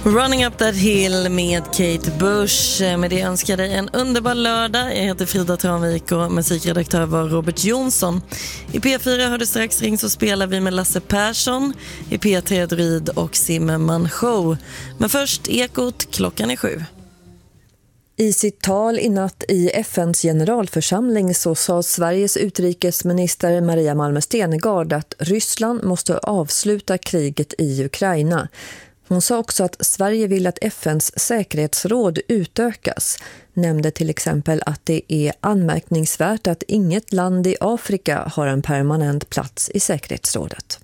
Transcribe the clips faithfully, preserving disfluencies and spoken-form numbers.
Running Up That Hill med Kate Bush. Med det önskar dig en underbar lördag. Jag heter Frida Tranvik och musikredaktör var Robert Jonsson. I P fyra hörde strax ring så spelar vi med Lasse Persson. I P tre Drid och Zimmerman Show. Men först Ekot, klockan är sju. I sitt tal i natt i F N:s generalförsamling så sa Sveriges utrikesminister Maria Malmer Stenergard att Ryssland måste avsluta kriget i Ukraina. Hon sa också att Sverige vill att F N:s säkerhetsråd utökas. Nämnde till exempel att det är anmärkningsvärt att inget land i Afrika har en permanent plats i säkerhetsrådet.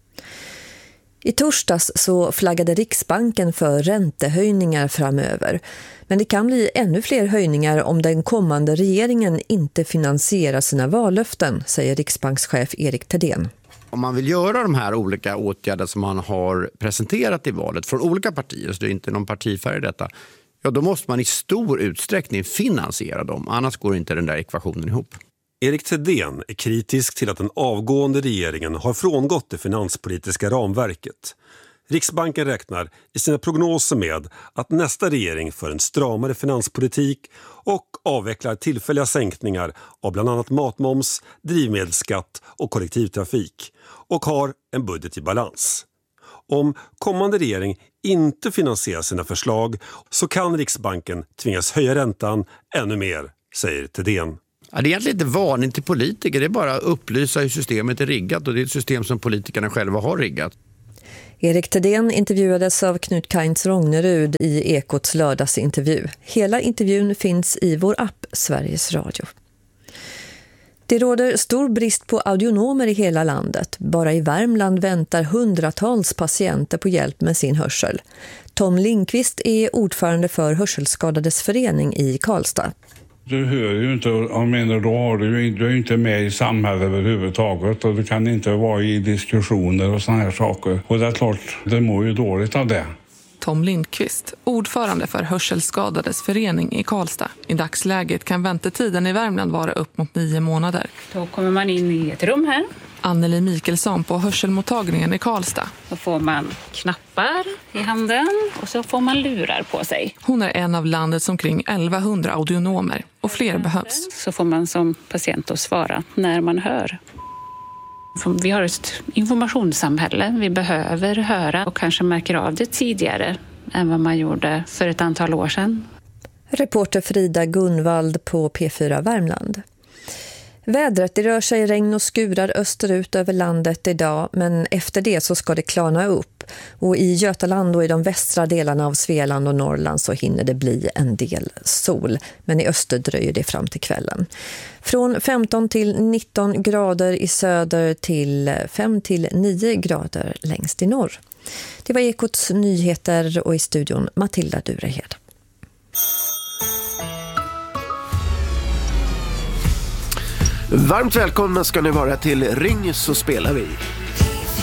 I torsdags så flaggade Riksbanken för räntehöjningar framöver. Men det kan bli ännu fler höjningar om den kommande regeringen inte finansierar sina vallöften, säger Riksbankschef Erik Thedéen. Om man vill göra de här olika åtgärder som man har presenterat i valet från olika partier, så det är inte någon partifärg i detta, ja då måste man i stor utsträckning finansiera dem, annars går inte den där ekvationen ihop. Erik Thedéen är kritisk till att den avgående regeringen har frångått det finanspolitiska ramverket. Riksbanken räknar i sina prognoser med att nästa regering för en stramare finanspolitik och avvecklar tillfälliga sänkningar av bland annat matmoms, drivmedelsskatt och kollektivtrafik och har en budget i balans. Om kommande regering inte finansierar sina förslag så kan Riksbanken tvingas höja räntan ännu mer, säger Thedéen. Ja, det är egentligen inte varning till politiker, det är bara att upplysa hur systemet är riggat, och det är ett system som politikerna själva har riggat. Erik Thedéen intervjuades av Knut Kainz Rognerud i Ekots lördagsintervju. Hela intervjun finns i vår app Sveriges Radio. Det råder stor brist på audionomer i hela landet. Bara i Värmland väntar hundratals patienter på hjälp med sin hörsel. Tom Lindqvist är ordförande för Hörselskadades förening i Karlstad. Du hör ju inte, jag menar, då har du, ju, du är ju inte med i samhället överhuvudtaget och du kan inte vara i diskussioner och såna här saker. Och det är klart, det mår ju dåligt av det. Tom Lindqvist, ordförande för Hörselskadades förening i Karlstad. I dagsläget kan väntetiden i Värmland vara upp mot nio månader. Då kommer man in i ett rum här. Anneli Mikelsson på hörselmottagningen i Karlstad. Då får man knappar i handen och så får man lurar på sig. Hon är en av landets omkring elvahundra audionomer och fler behövs. Så får man som patient att svara när man hör. Vi har ett informationssamhälle. Vi behöver höra och kanske märker av det tidigare än vad man gjorde för ett antal år sedan. Reporter Frida Gunvald på P fyra Värmland. Vädret, det rör sig regn och skurar österut över landet idag, men efter det så ska det klarna upp. Och i Götaland och i de västra delarna av Svealand och Norrland så hinner det bli en del sol. Men i öster dröjer det fram till kvällen. Från femton till nitton grader i söder till fem till nio grader längst i norr. Det var Ekots nyheter och i studion Matilda Durehed. Varmt välkomna ska ni vara till Ring så spelar vi.